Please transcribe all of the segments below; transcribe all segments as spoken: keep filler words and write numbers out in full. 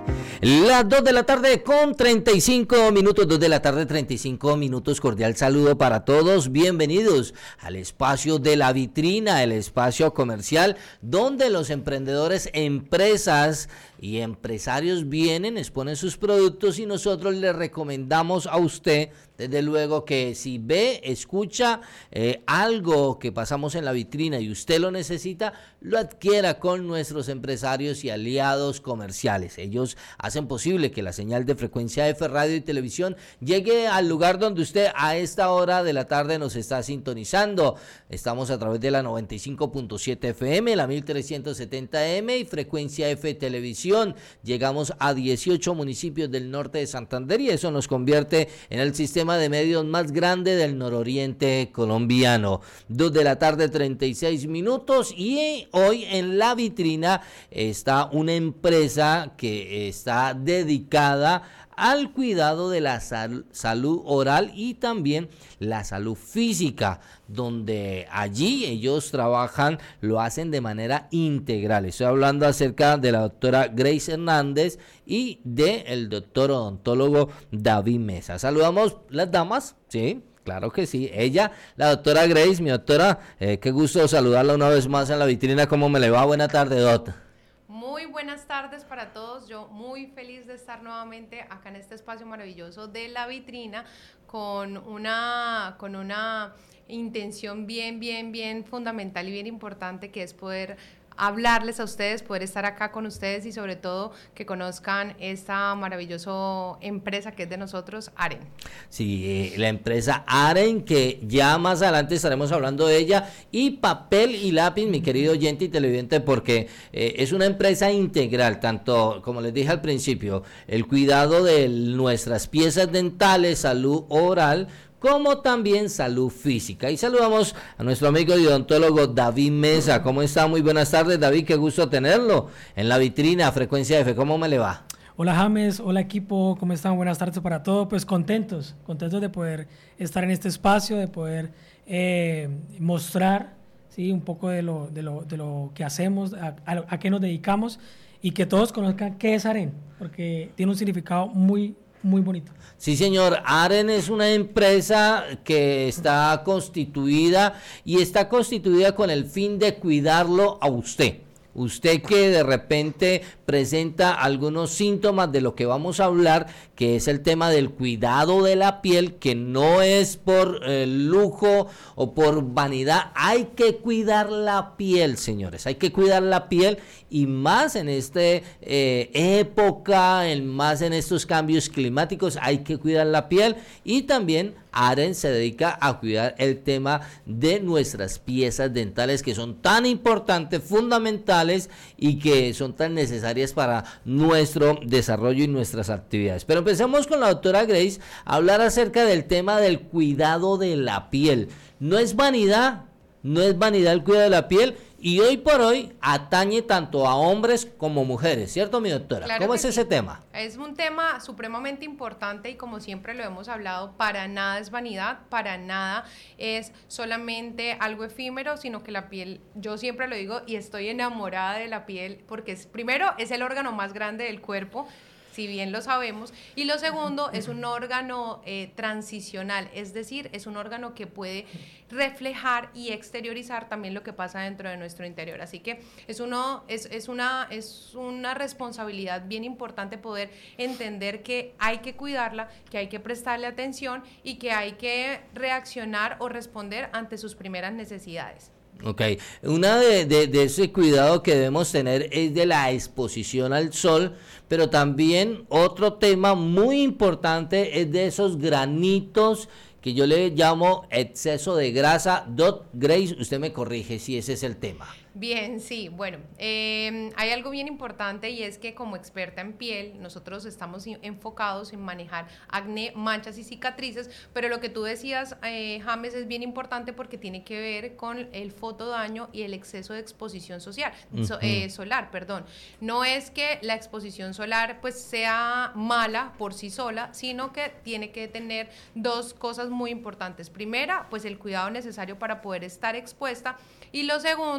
Las dos de la tarde con treinta y cinco minutos, dos de la tarde treinta y cinco minutos, cordial saludo para todos, bienvenidos al espacio de La Vitrina, el espacio comercial donde los emprendedores, empresas y empresarios vienen, exponen sus productos y nosotros les recomendamos a usted, desde luego que si ve, escucha eh, algo que pasamos en La Vitrina y usted lo necesita, lo adquiera con nuestros empresarios y aliados comerciales. Ellos hacen posible que la señal de Frecuencia F, radio y televisión llegue al lugar donde usted a esta hora de la tarde nos está sintonizando. Estamos a través de la noventa y cinco punto siete F M, la mil trescientos setenta M y Frecuencia F Televisión. Llegamos a dieciocho municipios del norte de Santander y eso nos convierte en el sistema de medios más grande del nororiente colombiano. Dos de la tarde treinta y seis minutos y hoy en La Vitrina está una empresa que está dedicada al cuidado de la sal, salud oral y también la salud física, donde allí ellos trabajan, lo hacen de manera integral. Estoy hablando acerca de la doctora Grace Hernández y del doctor odontólogo David Mesa. Saludamos las damas, ¿sí? Claro que sí, ella, la doctora Grace, mi doctora, eh, qué gusto saludarla una vez más en La Vitrina. ¿Cómo me le va? Buena tarde, doctora. Muy buenas tardes para todos, yo muy feliz de estar nuevamente acá en este espacio maravilloso de La Vitrina con una, con una intención bien, bien, bien fundamental y bien importante, que es poder hablarles a ustedes, poder estar acá con ustedes y sobre todo que conozcan esta maravillosa empresa que es de nosotros, Aren. Sí, eh, la empresa Aren, que ya más adelante estaremos hablando de ella, y Papel y Lápiz, mi querido oyente y televidente, porque eh, es una empresa integral, tanto, como les dije al principio, el cuidado de nuestras piezas dentales, salud oral, como también salud física. Y saludamos a nuestro amigo y odontólogo David Mesa. ¿Cómo está? Muy buenas tardes, David, qué gusto tenerlo en La Vitrina, Frecuencia F. ¿Cómo me le va? Hola James, hola equipo, ¿cómo están? Buenas tardes para todos. Pues contentos, contentos de poder estar en este espacio, de poder eh, mostrar, ¿sí?, un poco de lo, de lo, de lo que hacemos, a, a, a qué nos dedicamos y que todos conozcan qué es Aren, porque tiene un significado muy muy bonito. Sí, señor. Aren es una empresa que está constituida y está constituida con el fin de cuidarlo a usted. Usted que de repente presenta algunos síntomas de lo que vamos a hablar, que es el tema del cuidado de la piel, que no es por eh, lujo o por vanidad. Hay que cuidar la piel, señores. Hay que cuidar la piel y más en esta eh, época, en más en estos cambios climáticos, hay que cuidar la piel. Y también Aren se dedica a cuidar el tema de nuestras piezas dentales, que son tan importantes, fundamentales y que son tan necesarias para nuestro desarrollo y nuestras actividades. Pero empecemos con la doctora Grace a hablar acerca del tema del cuidado de la piel. No es vanidad, no es vanidad el cuidado de la piel. Y hoy por hoy atañe tanto a hombres como mujeres, ¿cierto, mi doctora? Claro ¿Cómo es sí. ese tema? Es un tema supremamente importante y como siempre lo hemos hablado, para nada es vanidad, para nada es solamente algo efímero, sino que la piel, yo siempre lo digo y estoy enamorada de la piel porque es, primero es el órgano más grande del cuerpo, si bien lo sabemos, y lo segundo es un órgano eh, transicional, es decir, es un órgano que puede reflejar y exteriorizar también lo que pasa dentro de nuestro interior, así que es, uno, es, es, una, es una responsabilidad bien importante poder entender que hay que cuidarla, que hay que prestarle atención y que hay que reaccionar o responder ante sus primeras necesidades. Ok, una de, de, de ese cuidado que debemos tener es de la exposición al sol, pero también otro tema muy importante es de esos granitos que yo le llamo exceso de grasa. Doc Grace, usted me corrige si ese es el tema. Bien, sí, bueno, eh, hay algo bien importante y es que como experta en piel, nosotros estamos enfocados en manejar acné, manchas y cicatrices, pero lo que tú decías, eh, James, es bien importante porque tiene que ver con el fotodaño y el exceso de exposición social, uh-huh. so, eh, solar, perdón. No es que la exposición solar pues sea mala por sí sola, sino que tiene que tener dos cosas muy importantes. Primera, pues el cuidado necesario para poder estar expuesta y lo segundo, pues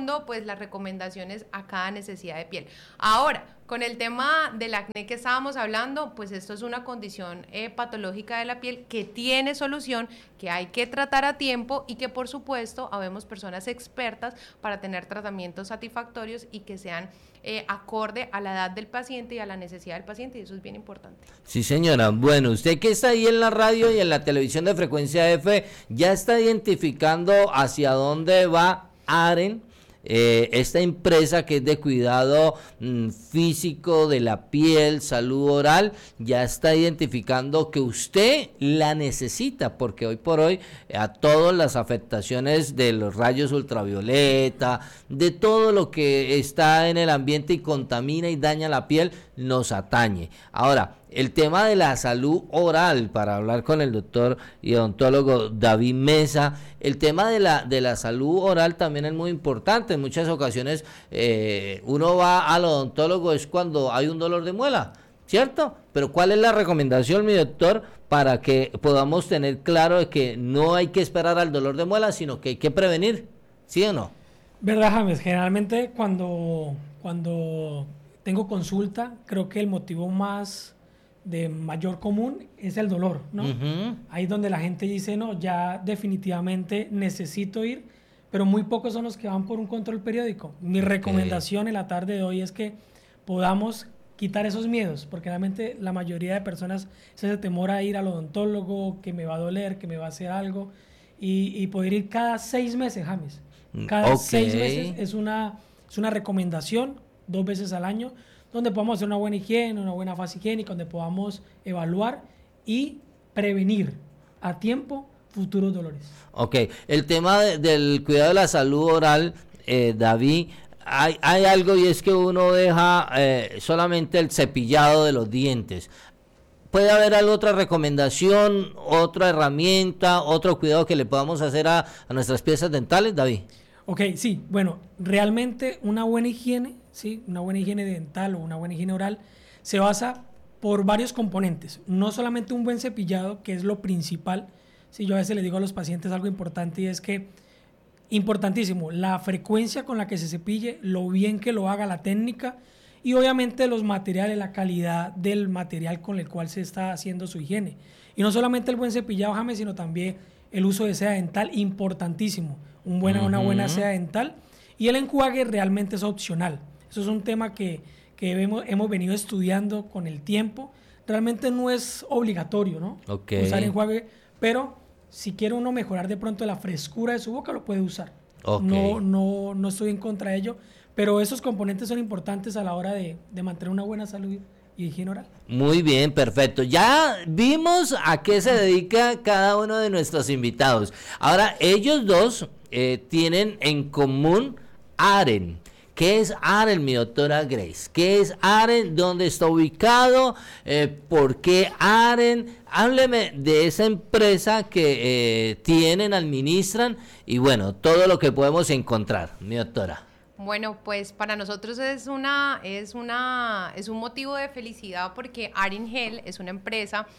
las recomendaciones a cada necesidad de piel. Ahora, con el tema del acné que estábamos hablando, pues esto es una condición eh, patológica de la piel que tiene solución, que hay que tratar a tiempo y que por supuesto habemos personas expertas para tener tratamientos satisfactorios y que sean eh, acorde a la edad del paciente y a la necesidad del paciente, y eso es bien importante. Sí, señora. Bueno, usted que está ahí en la radio y en la televisión de Frecuencia F, ya está identificando hacia dónde va Aren. Eh, esta empresa que es de cuidado mm, físico de la piel, salud oral, ya está identificando que usted la necesita, porque hoy por hoy a todas las afectaciones de los rayos ultravioleta, de todo lo que está en el ambiente y contamina y daña la piel, nos atañe. Ahora, el tema de la salud oral, para hablar con el doctor y odontólogo David Mesa, el tema de la de la salud oral también es muy importante. En muchas ocasiones eh, uno va al odontólogo es cuando hay un dolor de muela, ¿cierto? Pero ¿cuál es la recomendación, mi doctor, para que podamos tener claro de que no hay que esperar al dolor de muela, sino que hay que prevenir? ¿Sí o no? ¿Verdad, James? Generalmente cuando, cuando tengo consulta, creo que el motivo más de mayor común es el dolor, ¿no? Uh-huh. Ahí es donde la gente dice, no, ya definitivamente necesito ir, pero muy pocos son los que van por un control periódico. Mi okay. recomendación en la tarde de hoy es que podamos quitar esos miedos, porque realmente la mayoría de personas se hace temor a ir al odontólogo, que me va a doler, que me va a hacer algo, y, y poder ir cada seis meses, James. Cada okay. seis meses es una, es una recomendación, dos veces al año, donde podamos hacer una buena higiene, una buena fase higiénica, donde podamos evaluar y prevenir a tiempo futuros dolores. Ok, el tema de, del cuidado de la salud oral, eh, David, hay, hay algo y es que uno deja eh, solamente el cepillado de los dientes. ¿Puede haber alguna otra recomendación, otra herramienta, otro cuidado que le podamos hacer a, a nuestras piezas dentales, David? Ok, sí, bueno, realmente una buena higiene, ¿sí? Una buena higiene dental o una buena higiene oral se basa por varios componentes, no solamente un buen cepillado, que es lo principal. Sí, yo a veces le digo a los pacientes algo importante y es que, importantísimo, la frecuencia con la que se cepille, lo bien que lo haga, la técnica y obviamente los materiales, la calidad del material con el cual se está haciendo su higiene. Y no solamente el buen cepillado, James, sino también el uso de seda dental, importantísimo. Un buena, uh-huh. Una buena seda dental, y el enjuague realmente es opcional. Eso es un tema que, que hemos, hemos venido estudiando con el tiempo. Realmente no es obligatorio, ¿no? Okay. Usar enjuague, pero si quiere uno mejorar de pronto la frescura de su boca, lo puede usar. Okay. No, no, no estoy en contra de ello, pero esos componentes son importantes a la hora de, de mantener una buena salud y higiene oral. Muy bien, perfecto. Ya vimos a qué se dedica cada uno de nuestros invitados. Ahora, ellos dos eh, tienen en común Aren. ¿Qué es Aren, mi doctora Grace? ¿Qué es Aren? ¿Dónde está ubicado? Eh, ¿Por qué Aren? Hábleme de esa empresa que eh, tienen, administran y bueno, todo lo que podemos encontrar, mi doctora. Bueno, pues para nosotros es una es una es un motivo de felicidad porque Aren Gel es una empresa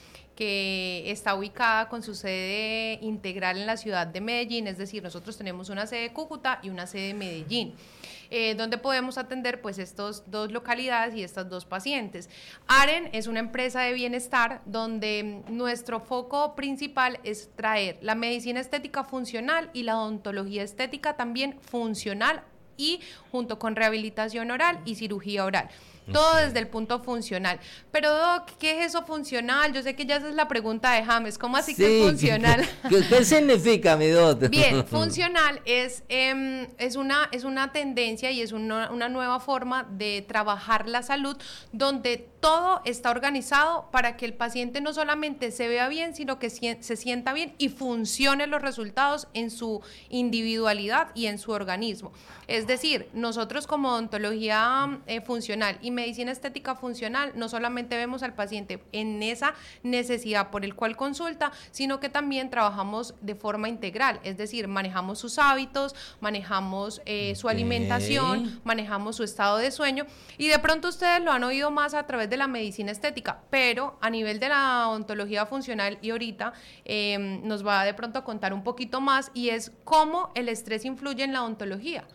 que está ubicada con su sede integral en la ciudad de Medellín, es decir, nosotros tenemos una sede de Cúcuta y una sede de Medellín, eh, donde podemos atender pues estas dos localidades y estas dos pacientes. Aren es una empresa de bienestar donde nuestro foco principal es traer la medicina estética funcional y la odontología estética también funcional y junto con rehabilitación oral y cirugía oral. Todo okay. Desde el punto funcional. Pero, Doc, ¿qué es eso funcional? Yo sé que ya esa es la pregunta de James. ¿Cómo así sí, que es funcional? ¿Qué, qué significa, mi Doc? Bien, funcional es, eh, es, una, es una tendencia y es una, una nueva forma de trabajar la salud donde todo está organizado para que el paciente no solamente se vea bien, sino que se sienta bien y funcionen los resultados en su individualidad y en su organismo. Es decir, nosotros como odontología eh, funcional y medicina estética funcional no solamente vemos al paciente en esa necesidad por el cual consulta, sino que también trabajamos de forma integral, es decir, manejamos sus hábitos, manejamos eh, su okay. alimentación, manejamos su estado de sueño y de pronto ustedes lo han oído más a través de la medicina estética, pero a nivel de la odontología funcional y ahorita eh, nos va de pronto a contar un poquito más y es cómo el estrés influye en la odontología.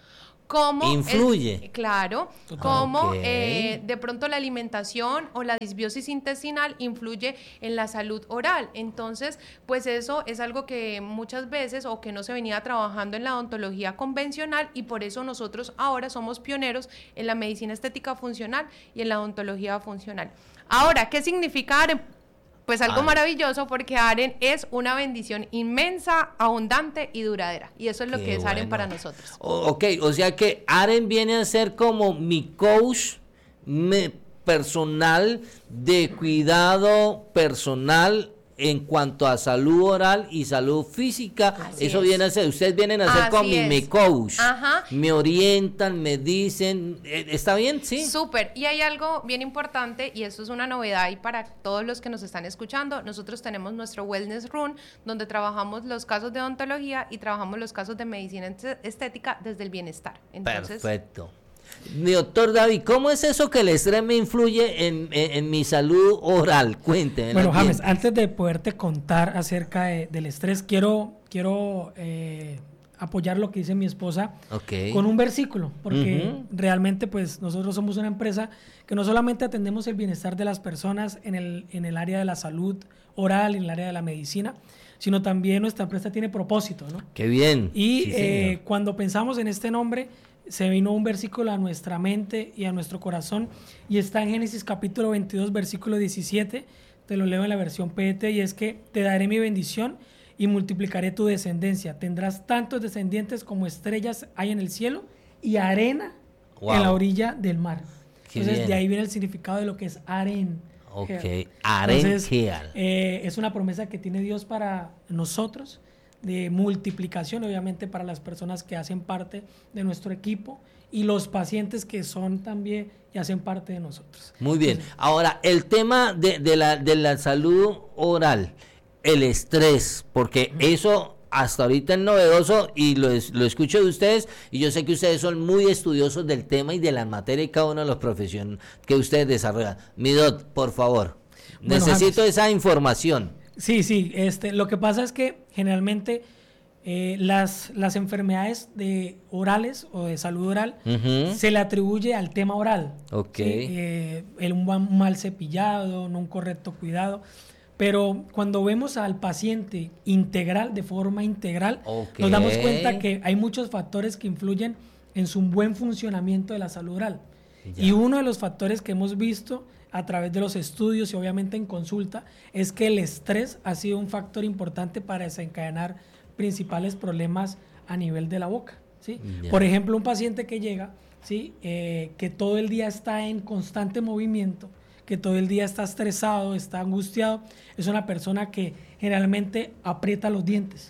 cómo influye. El, claro, cómo Okay. eh, de pronto la alimentación o la disbiosis intestinal influye en la salud oral. Entonces, pues eso es algo que muchas veces o que no se venía trabajando en la odontología convencional, y por eso nosotros ahora somos pioneros en la medicina estética funcional y en la odontología funcional. Ahora, ¿qué significa AREN? Pues algo Aren. maravilloso, porque AREN es una bendición inmensa, abundante y duradera. Y eso es lo Qué que es AREN bueno. para nosotros. O- ok, o sea que Aren viene a ser como mi coach me- personal de cuidado personal en cuanto a salud oral y salud física. Así Eso es. viene a ser, ustedes vienen a ser Así como mi, es. mi coach. Ajá. Me orientan, me dicen, eh, ¿está bien? Sí. Súper. Y hay algo bien importante, y esto es una novedad y para todos los que nos están escuchando. Nosotros tenemos nuestro Wellness Room, donde trabajamos los casos de odontología y trabajamos los casos de medicina est- estética desde el bienestar. Entonces, Perfecto. Mi doctor David, ¿cómo es eso que el estrés me influye en, en- en mi salud oral? Cuénteme. Bueno, James, antes de poderte contar acerca de- del estrés, quiero, quiero eh, apoyar lo que dice mi esposa Ok. con un versículo, porque Ujú. realmente pues nosotros somos una empresa que no solamente atendemos el bienestar de las personas en el, en el área de la salud oral, en el área de la medicina, sino también nuestra empresa tiene propósito, ¿no? Qué bien. Y Sí, eh, señor. cuando pensamos en este nombre, se vino un versículo a nuestra mente y a nuestro corazón, y está en Génesis capítulo veintidós, versículo diecisiete, te lo leo en la versión P E T, y es que te daré mi bendición y multiplicaré tu descendencia. Tendrás tantos descendientes como estrellas hay en el cielo y arena Wow. en la orilla del mar. Qué Entonces, bien. de ahí viene el significado de lo que es aren. Ok, Entonces, Arengeal. eh, es una promesa que tiene Dios para nosotros, de multiplicación, obviamente, para las personas que hacen parte de nuestro equipo y los pacientes que son también y hacen parte de nosotros. Muy bien. Ahora, el tema de, de la, de la salud oral, el estrés, porque eso hasta ahorita es novedoso y lo, es- lo escucho de ustedes, y yo sé que ustedes son muy estudiosos del tema y de la materia y cada uno de los profesiones que ustedes desarrollan. Midot, por favor, Bueno, necesito James. esa información. Sí, sí, este, lo que pasa es que generalmente eh, las, las enfermedades de orales o de salud oral Ujú. se le atribuye al tema oral. Ok. ¿sí? Eh, el un mal- mal cepillado, no un correcto cuidado. Pero cuando vemos al paciente integral, de forma integral, Ok. nos damos cuenta que hay muchos factores que influyen en su buen funcionamiento de la salud oral. Ya. Y uno de los factores que hemos visto a través de los estudios y obviamente en consulta es que el estrés ha sido un factor importante para desencadenar principales problemas a nivel de la boca. ¿sí? Ya. Por ejemplo, un paciente que llega, ¿sí? eh, que todo el día está en constante movimiento, que todo el día está estresado, está angustiado, es una persona que generalmente aprieta los dientes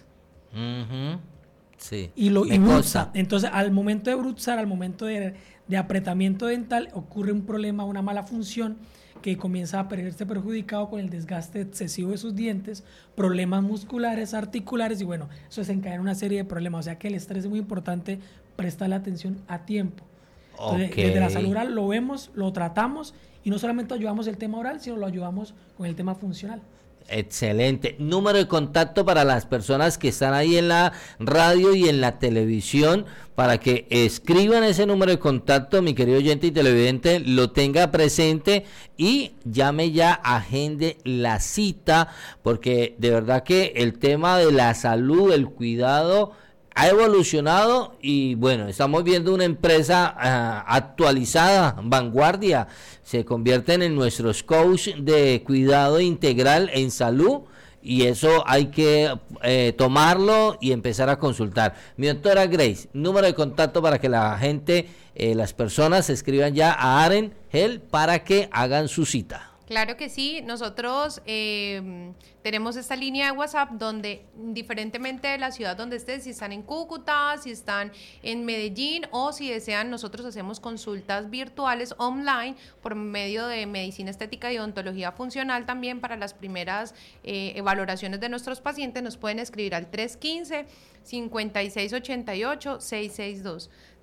Ujú. Sí. y lo Me y bruza. consta. Entonces, al momento de bruxar, al momento de, de apretamiento dental, ocurre un problema, una mala función que comienza a verse perjudicado con el desgaste excesivo de sus dientes, problemas musculares, articulares, y bueno, eso desencadena una serie de problemas. O sea que el estrés es muy importante, prestarle atención a tiempo. Entonces, Ok. desde la salud oral lo vemos, lo tratamos, y no solamente ayudamos el tema oral, sino lo ayudamos con el tema funcional. Excelente. Número de contacto para las personas que están ahí en la radio y en la televisión, para que escriban ese número de contacto, mi querido oyente y televidente, lo tenga presente y llame ya, agende la cita, porque de verdad que el tema de la salud, el cuidado, ha evolucionado y bueno, estamos viendo una empresa ah, actualizada, vanguardia, se convierten en nuestros coach de cuidado integral en salud, y eso hay que eh, tomarlo y empezar a consultar. Mi doctora Grace, número de contacto para que la gente, eh, las personas se escriban ya a Aren Gel para que hagan su cita. Claro que sí, nosotros eh, tenemos esta línea de WhatsApp donde, indiferentemente de la ciudad donde estén, si están en Cúcuta, si están en Medellín o si desean, nosotros hacemos consultas virtuales online por medio de medicina estética y odontología funcional también para las primeras eh, valoraciones de nuestros pacientes. Nos pueden escribir al tres uno cinco, cinco seis ocho ocho, seis seis dos.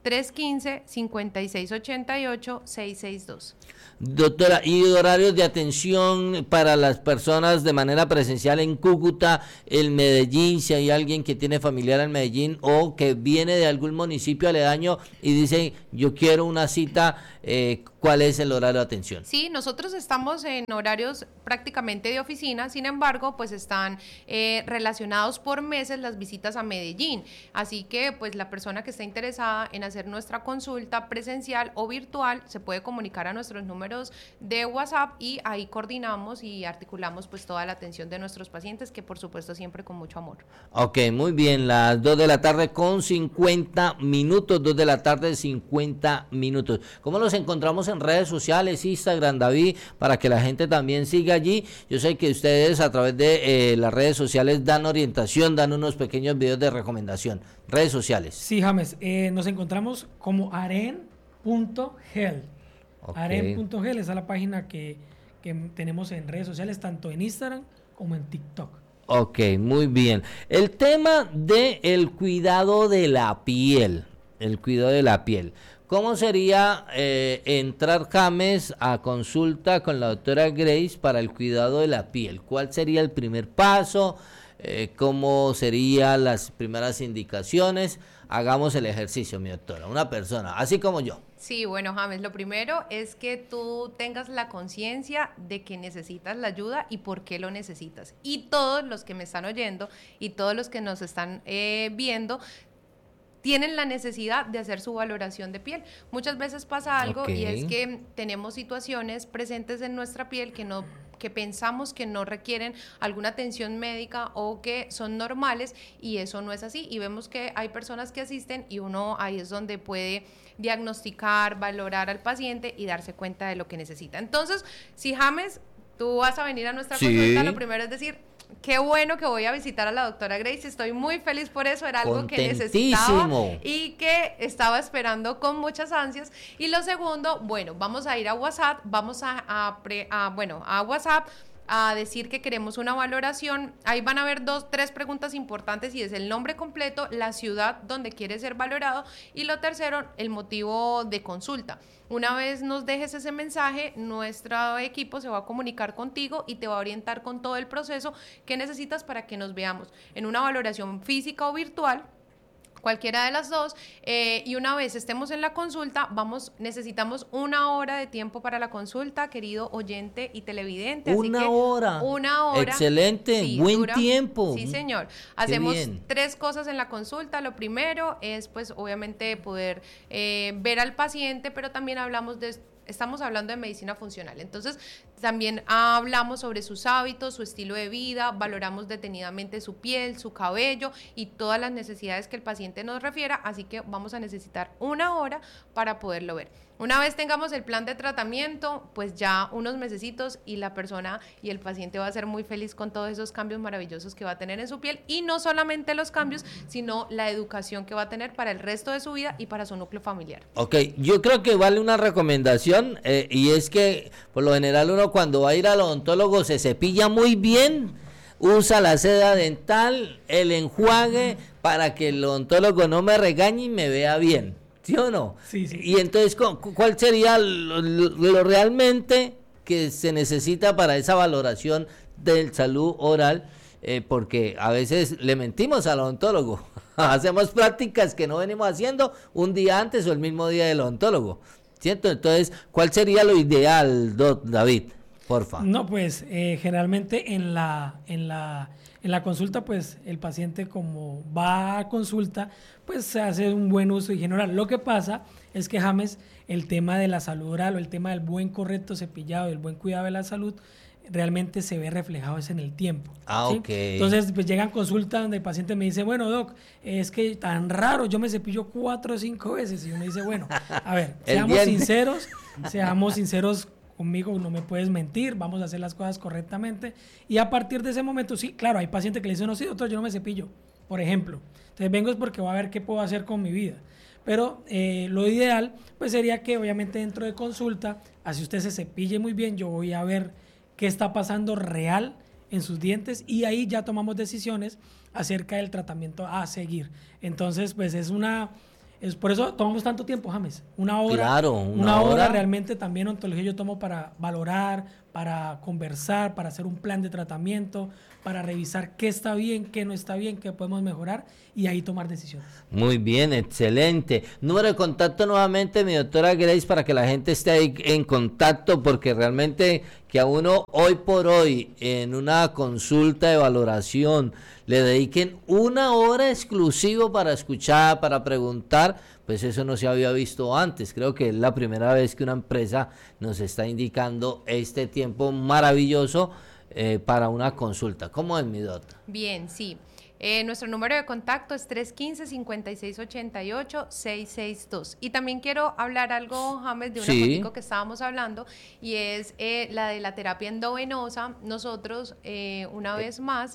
tres uno cinco, cinco seis ocho ocho, seis seis dos. Doctora, ¿y horarios de atención para las personas de manera presencial en Cúcuta, en Medellín, si hay alguien que tiene familiar en Medellín o que viene de algún municipio aledaño y dice yo quiero una cita, eh, ¿cuál es el horario de atención? Sí, nosotros estamos en horarios prácticamente de oficina, sin embargo, pues están eh, relacionados por meses las visitas a Medellín, así que pues la persona que está interesada en hacer nuestra consulta presencial o virtual se puede comunicar a nuestros números de WhatsApp y ahí coordinamos y articulamos pues toda la atención de nuestros pacientes, que por supuesto siempre con mucho amor. Ok, muy bien, las dos de la tarde con cincuenta minutos, dos de la tarde cincuenta minutos. ¿Cómo los encontramos en redes sociales, Instagram, David, para que la gente también siga allí? Yo sé que ustedes a través de eh, las redes sociales dan orientación, dan unos pequeños videos de recomendación. Redes sociales. Sí, James, eh, nos encontramos como aren punto health. Okay. aren punto health, esa es la página que, que tenemos en redes sociales, tanto en Instagram como en TikTok. Ok, muy bien. El tema de el cuidado de la piel, el cuidado de la piel. ¿Cómo sería eh, entrar, James, a consulta con la doctora Grace para el cuidado de la piel? ¿Cuál sería el primer paso? Eh, ¿Cómo serían las primeras indicaciones? Hagamos el ejercicio, mi doctora. Una persona, así como yo. Sí, bueno, James, lo primero es que tú tengas la conciencia de que necesitas la ayuda y por qué lo necesitas. Y todos los que me están oyendo y todos los que nos están eh, viendo tienen la necesidad de hacer su valoración de piel. Muchas veces pasa algo okay. y es que tenemos situaciones presentes en nuestra piel que no que pensamos que no requieren alguna atención médica o que son normales y eso no es así, y vemos que hay personas que asisten y uno ahí es donde puede diagnosticar, valorar al paciente y darse cuenta de lo que necesita. Entonces, si James, tú vas a venir a nuestra sí. consulta, lo primero es decir, qué bueno que voy a visitar a la doctora Grace, estoy muy feliz por eso, era algo que necesitaba y que estaba esperando con muchas ansias. Y lo segundo, bueno, vamos a ir a WhatsApp, vamos a, a, pre, a bueno, a WhatsApp a decir que queremos una valoración. Ahí van a haber dos, tres preguntas importantes y es el nombre completo, la ciudad donde quiere ser valorado y lo tercero, el motivo de consulta. Una vez nos dejes ese mensaje, nuestro equipo se va a comunicar contigo y te va a orientar con todo el proceso que necesitas para que nos veamos en una valoración física o virtual, cualquiera de las dos, eh, y una vez estemos en la consulta, vamos, necesitamos una hora de tiempo para la consulta, querido oyente y televidente. Una así que hora. Una hora. Excelente, sí, buen dura, tiempo. Sí, señor. Hacemos tres cosas en la consulta. Lo primero es, pues, obviamente poder eh, ver al paciente, pero también hablamos de estamos hablando de medicina funcional. Entonces, también hablamos sobre sus hábitos, su estilo de vida, valoramos detenidamente su piel, su cabello y todas las necesidades que el paciente nos refiera, así que vamos a necesitar una hora para poderlo ver. Una vez tengamos el plan de tratamiento, pues ya unos mesecitos y la persona y el paciente va a ser muy feliz con todos esos cambios maravillosos que va a tener en su piel y no solamente los cambios, sino la educación que va a tener para el resto de su vida y para su núcleo familiar. Ok, yo creo que vale una recomendación eh, y es que por lo general uno cuando va a ir al odontólogo se cepilla muy bien, usa la seda dental, el enjuague para que el odontólogo no me regañe y me vea bien. ¿Sí o no? Sí, sí. Y entonces, ¿cuál sería lo, lo, lo realmente que se necesita para esa valoración de salud oral? Eh, porque a veces le mentimos al odontólogo. Hacemos prácticas que no venimos haciendo un día antes o el mismo día del odontólogo. ¿Cierto? Entonces, ¿cuál sería lo ideal, Doc David? Porfa. No, pues, eh, generalmente en la... En la En la consulta, pues, el paciente como va a consulta, pues se hace un buen uso de higiene oral. Lo que pasa es que, James, el tema de la salud oral o el tema del buen correcto cepillado y el buen cuidado de la salud realmente se ve reflejado es en el tiempo. Ah, ¿sí? ok. Entonces, pues llegan consultas donde el paciente me dice, bueno, doc, es que tan raro, yo me cepillo cuatro o cinco veces. Y uno dice, bueno, a ver, seamos sinceros, seamos sinceros conmigo, no me puedes mentir, vamos a hacer las cosas correctamente. Y a partir de ese momento, sí, claro, hay pacientes que le dicen, no, sí, doctor, yo no me cepillo, por ejemplo. Entonces vengo es porque voy a ver qué puedo hacer con mi vida. Pero eh, lo ideal, pues sería que obviamente dentro de consulta, así usted se cepille muy bien, yo voy a ver qué está pasando real en sus dientes y ahí ya tomamos decisiones acerca del tratamiento a seguir. Entonces, pues es una... Es por eso tomamos tanto tiempo, James. Una hora, claro, una, una hora, hora realmente también ontología yo tomo para valorar, para conversar, para hacer un plan de tratamiento, para revisar qué está bien, qué no está bien, qué podemos mejorar y ahí tomar decisiones. Muy bien, excelente. Número de contacto nuevamente, mi doctora Grace, para que la gente esté ahí en contacto, porque realmente que a uno hoy por hoy en una consulta de valoración le dediquen una hora exclusiva para escuchar, para preguntar, pues eso no se había visto antes. Creo que es la primera vez que una empresa nos está indicando este tiempo maravilloso eh, para una consulta. ¿Cómo es, mi doctora? Bien, sí. Eh, nuestro número de contacto es tres uno cinco, cinco seis ocho ocho, seis seis dos. Y también quiero hablar algo, James, de una Sí. fotico que estábamos hablando, y es eh, la de la terapia endovenosa. Nosotros, eh, una vez más,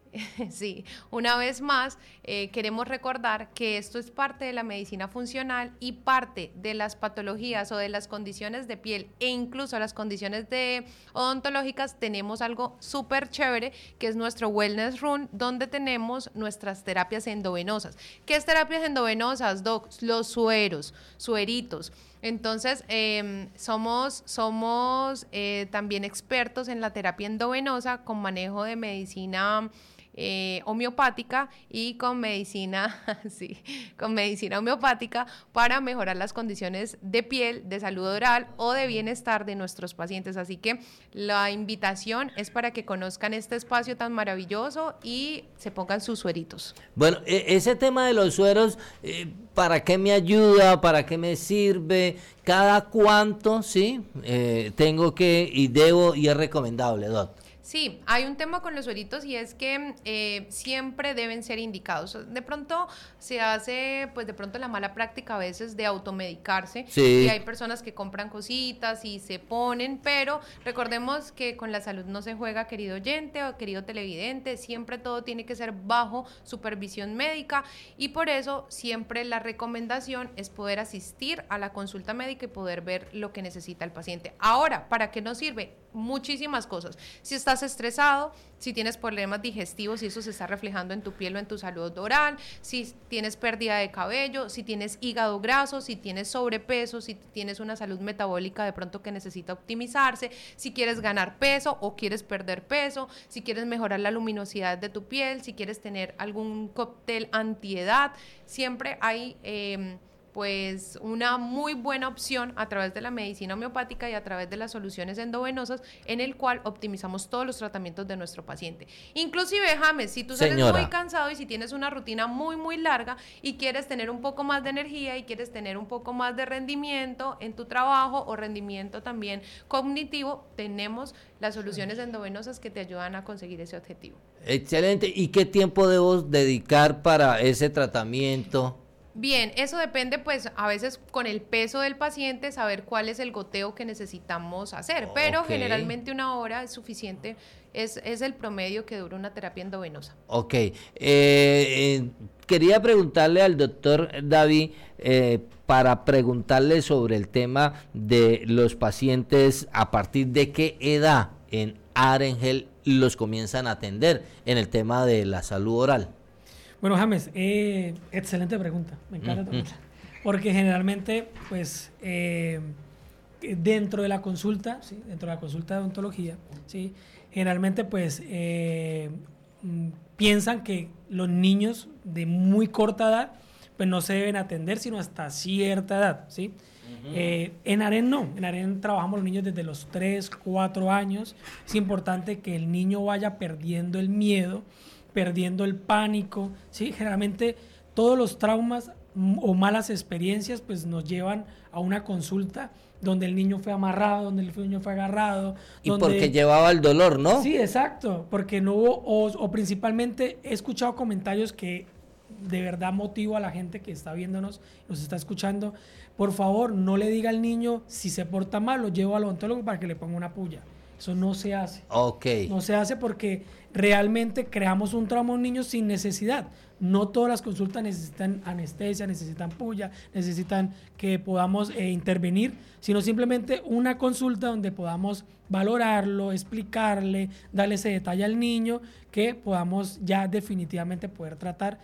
sí, una vez más, eh, queremos recordar que esto es parte de la medicina funcional y parte de las patologías o de las condiciones de piel e incluso las condiciones de odontológicas. Tenemos algo súper chévere que es nuestro Wellness Room, donde tenemos nuestras terapias endovenosas. ¿Qué es terapias endovenosas, Doc? Los sueros, sueritos. Entonces, eh, somos, somos eh, también expertos en la terapia endovenosa con manejo de medicina Eh, homeopática y con medicina, sí, con medicina homeopática para mejorar las condiciones de piel, de salud oral o de bienestar de nuestros pacientes. Así que la invitación es para que conozcan este espacio tan maravilloso y se pongan sus sueritos. Bueno, ese tema de los sueros, eh, ¿para qué me ayuda? ¿Para qué me sirve? ¿Cada cuánto, sí? Eh, tengo que y debo y es recomendable, doctor. Sí, hay un tema con los sueritos y es que eh, siempre deben ser indicados. De pronto se hace, pues de pronto la mala práctica a veces de automedicarse. Sí. Y hay personas que compran cositas y se ponen, pero recordemos que con la salud no se juega, querido oyente o querido televidente. Siempre todo tiene que ser bajo supervisión médica y por eso siempre la recomendación es poder asistir a la consulta médica y poder ver lo que necesita el paciente. Ahora, ¿para qué nos sirve? Muchísimas cosas. Si estás estresado, si tienes problemas digestivos y eso se está reflejando en tu piel o en tu salud oral, si tienes pérdida de cabello, si tienes hígado graso, si tienes sobrepeso, si tienes una salud metabólica de pronto que necesita optimizarse, si quieres ganar peso o quieres perder peso, si quieres mejorar la luminosidad de tu piel, si quieres tener algún cóctel antiedad, siempre hay eh, pues una muy buena opción a través de la medicina homeopática y a través de las soluciones endovenosas en el cual optimizamos todos los tratamientos de nuestro paciente. Inclusive, James, si tú sales Señora. muy cansado y si tienes una rutina muy muy larga y quieres tener un poco más de energía y quieres tener un poco más de rendimiento en tu trabajo o rendimiento también cognitivo, tenemos las soluciones endovenosas que te ayudan a conseguir ese objetivo. Excelente. ¿Y qué tiempo debo dedicar para ese tratamiento? Bien, eso depende pues a veces con el peso del paciente saber cuál es el goteo que necesitamos hacer, pero Ok. generalmente una hora es suficiente, es, es el promedio que dura una terapia endovenosa. Ok. Eh, eh, quería preguntarle al doctor David eh, para preguntarle sobre el tema de los pacientes, a partir de qué edad en Arengel los comienzan a atender en el tema de la salud oral. Bueno, James, eh, excelente pregunta, me encanta tu pregunta. Porque generalmente, pues, eh, dentro de la consulta, ¿sí? dentro de la consulta de odontología, ¿sí? generalmente, pues, eh, mm, piensan que los niños de muy corta edad, pues, no se deben atender, sino hasta cierta edad, ¿sí? Uh-huh. Eh, en Aren no, en Aren trabajamos los niños desde los tres, cuatro años. Es importante que el niño vaya perdiendo el miedo, perdiendo el pánico, ¿sí? Generalmente todos los traumas o malas experiencias pues nos llevan a una consulta donde el niño fue amarrado, donde el niño fue agarrado. Y donde... porque llevaba el dolor, ¿no? Sí, exacto, porque no hubo, o, o principalmente he escuchado comentarios que de verdad motivo a la gente que está viéndonos, nos está escuchando, por favor no le diga al niño si se porta mal, lo llevo al odontólogo para que le ponga una puya. Eso no se hace. Ok. No se hace porque realmente creamos un trauma a un niño sin necesidad. No todas las consultas necesitan anestesia, necesitan puya, necesitan que podamos eh, intervenir, sino simplemente una consulta donde podamos valorarlo, explicarle, darle ese detalle al niño, que podamos ya definitivamente poder tratar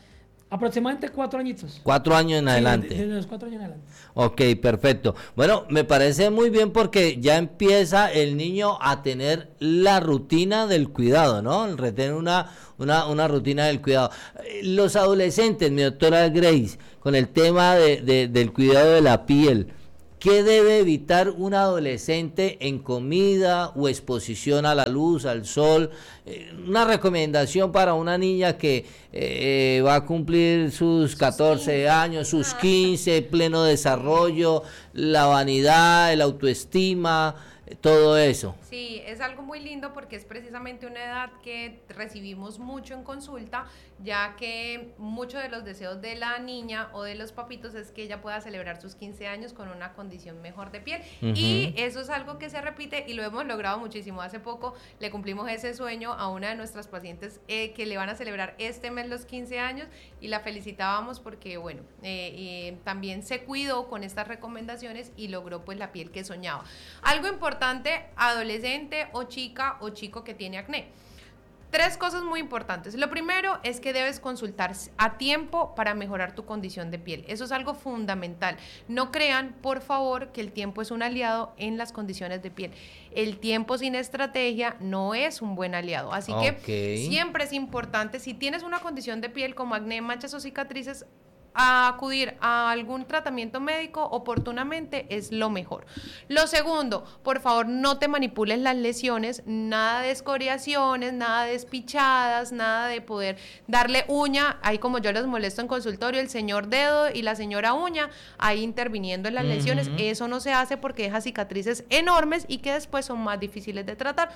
Aproximadamente cuatro añitos. Cuatro años en Sí, adelante. Desde los cuatro años en adelante. Ok, perfecto. Bueno, me parece muy bien porque ya empieza el niño a tener la rutina del cuidado, ¿no? El retener una, una, una rutina del cuidado. Los adolescentes, mi doctora Grace, con el tema de, de, del cuidado de la piel, ¿qué debe evitar un adolescente en comida o exposición a la luz, al sol? Eh, una recomendación para una niña que eh, va a cumplir sus catorce años, sus quince, pleno desarrollo, la vanidad, el autoestima, todo eso. Sí, es algo muy lindo porque es precisamente una edad que recibimos mucho en consulta, ya que muchos de los deseos de la niña o de los papitos es que ella pueda celebrar sus quince años con una condición mejor de piel. Uh-huh. Y eso es algo que se repite y lo hemos logrado muchísimo. Hace poco le cumplimos ese sueño a una de nuestras pacientes eh, que le van a celebrar este mes los quince años y la felicitábamos porque, bueno, eh, eh, también se cuidó con estas recomendaciones y logró pues la piel que soñaba. Algo importante, adolescente o chica o chico que tiene acné. Tres cosas muy importantes. Lo primero es que debes consultar a tiempo para mejorar tu condición de piel. Eso es algo fundamental. No crean, por favor, que el tiempo es un aliado en las condiciones de piel. El tiempo sin estrategia no es un buen aliado. Así okay. que siempre es importante, si tienes una condición de piel como acné, manchas o cicatrices, a acudir a algún tratamiento médico oportunamente es lo mejor. Lo segundo, por favor, no te manipules las lesiones, nada de escoriaciones, nada de despichadas, nada de poder darle uña, ahí como yo les molesto en consultorio, el señor dedo y la señora uña, ahí interviniendo en las uh-huh. lesiones, eso no se hace porque deja cicatrices enormes y que después son más difíciles de tratar.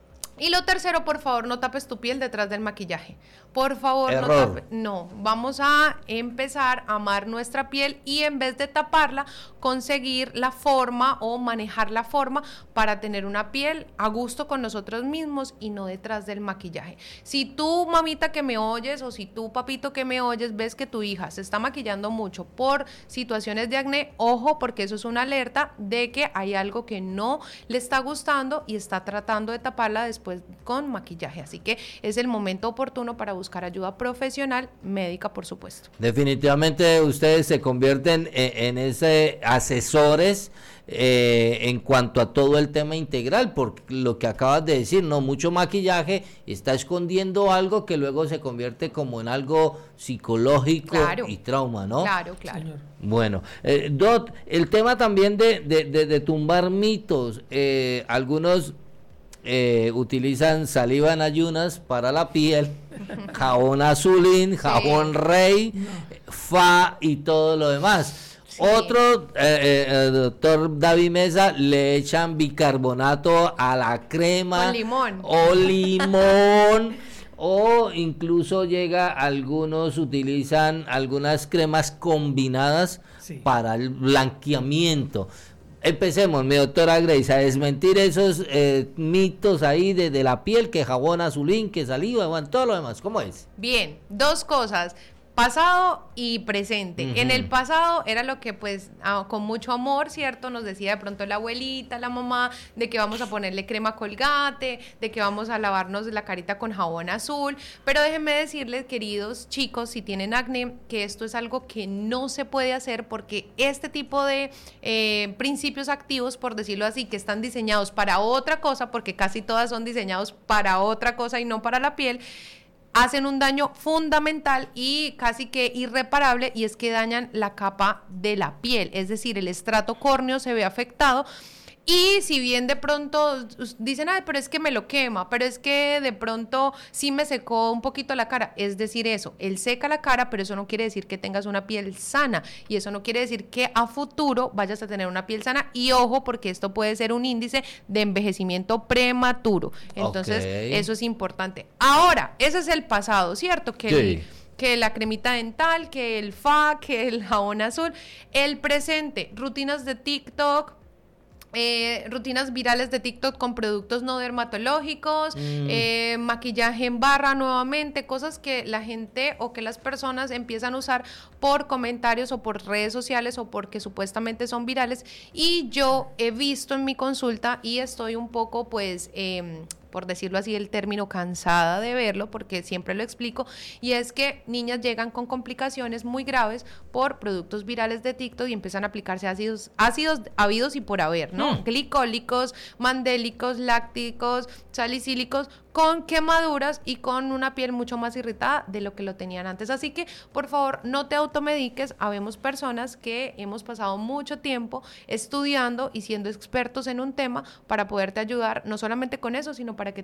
Y lo tercero, por favor, no tapes tu piel detrás del maquillaje. Por favor, Error. no tapes. No, vamos a empezar a amar nuestra piel y en vez de taparla, conseguir la forma o manejar la forma para tener una piel a gusto con nosotros mismos y no detrás del maquillaje. Si tú, mamita que me oyes, o si tú, papito que me oyes, ves que tu hija se está maquillando mucho por situaciones de acné, ojo, porque eso es una alerta de que hay algo que no le está gustando y está tratando de taparla después con maquillaje, así que es el momento oportuno para buscar ayuda profesional, médica por supuesto. Definitivamente ustedes se convierten en, en ese asesores eh, en cuanto a todo el tema integral, por lo que acabas de decir, no mucho maquillaje, está escondiendo algo que luego se convierte como en algo psicológico claro. y trauma, ¿no? Claro, claro. Señor. Bueno, eh, Dot, el tema también de, de, de, de tumbar mitos, eh, algunos Eh, utilizan saliva en ayunas para la piel, jabón azulín, jabón sí. rey, no. fa y todo lo demás. Sí. Otro, eh, eh, doctor David Mesa, le echan bicarbonato a la crema o limón, o limón o incluso llega, algunos utilizan algunas cremas combinadas sí. para el blanqueamiento. Empecemos, mi doctora Grace, a desmentir esos eh, mitos ahí de, de la piel, que jabón azulín, que saliva, bueno, todo lo demás. ¿Cómo es? Bien, dos cosas. Pasado y presente. Uh-huh. En el pasado era lo que pues ah, con mucho amor, ¿cierto? Nos decía de pronto la abuelita, la mamá, de que vamos a ponerle crema Colgate, de que vamos a lavarnos la carita con jabón azul, pero déjenme decirles, queridos chicos, si tienen acné, que esto es algo que no se puede hacer porque este tipo de eh, principios activos, por decirlo así, que están diseñados para otra cosa, porque casi todas son diseñados para otra cosa y no para la piel, hacen un daño fundamental y casi que irreparable, y es que dañan la capa de la piel, es decir, el estrato córneo se ve afectado. Y si bien de pronto dicen, ay, pero es que me lo quema, pero es que de pronto sí me secó un poquito la cara, es decir eso, él seca la cara, pero eso no quiere decir que tengas una piel sana, y eso no quiere decir que a futuro vayas a tener una piel sana, y ojo, porque esto puede ser un índice de envejecimiento prematuro, entonces okay. eso es importante. Ahora, ese es el pasado, ¿cierto? Que sí. el, que la cremita dental, que el fa, que el jabón azul. El presente, rutinas de TikTok, Eh, rutinas virales de TikTok con productos no dermatológicos, mm. eh, maquillaje en barra nuevamente, cosas que la gente o que las personas empiezan a usar por comentarios o por redes sociales o porque supuestamente son virales, y yo he visto en mi consulta y estoy un poco pues eh, por decirlo así el término, cansada de verlo, porque siempre lo explico, y es que niñas llegan con complicaciones muy graves por productos virales de TikTok y empiezan a aplicarse ácidos, ácidos habidos y por haber, ¿no? Mm. Glicólicos, mandélicos, lácticos, salicílicos, con quemaduras y con una piel mucho más irritada de lo que lo tenían antes. Así que, por favor, no te automediques. Habemos personas que hemos pasado mucho tiempo estudiando y siendo expertos en un tema para poderte ayudar, no solamente con eso, sino para que